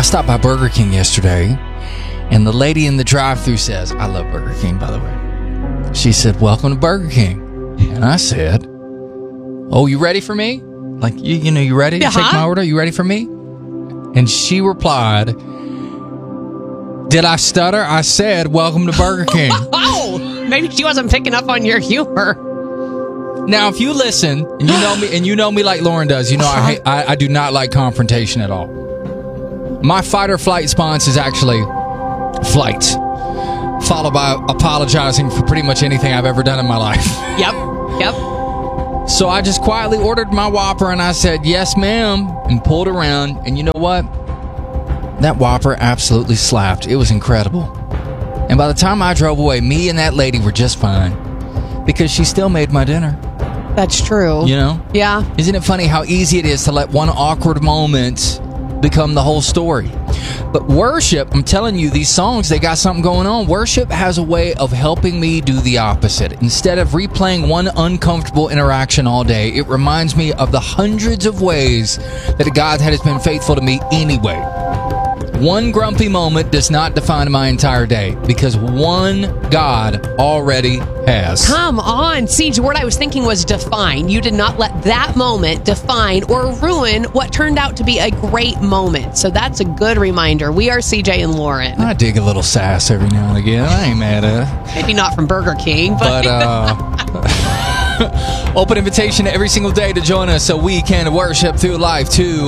stopped by Burger King yesterday, and the lady in the drive-thru says, I love Burger King, by the way. She said, welcome to Burger King. And I said, oh, you ready for me? Like, you know, you ready to take my order? You ready for me? And she replied, did I stutter? I said, welcome to Burger King. Oh, maybe she wasn't picking up on your humor. Now, if you listen, and you know me like Lauren does, you know I do not like confrontation at all. My fight or flight response is actually flight, followed by apologizing for pretty much anything I've ever done in my life. Yep. So I just quietly ordered my Whopper, and I said, yes, ma'am, and pulled around. And you know what? That Whopper absolutely slapped. It was incredible. And by the time I drove away, me and that lady were just fine because she still made my dinner. That's true. You know? Yeah. Isn't it funny how easy it is to let one awkward moment become the whole story? But worship, I'm telling you, these songs, they got something going on. Worship has a way of helping me do the opposite. Instead of replaying one uncomfortable interaction all day, it reminds me of the hundreds of ways that God has been faithful to me anyway. One grumpy moment does not define my entire day because one God already has. Come on, Siege. The word I was thinking was define. You did not let that moment define or ruin what turned out to be a great moment. So that's a good reminder. We are CJ and Lauren. I dig a little sass every now and again. I ain't mad at it. Maybe not from Burger King, but open invitation every single day to join us so we can worship through life too.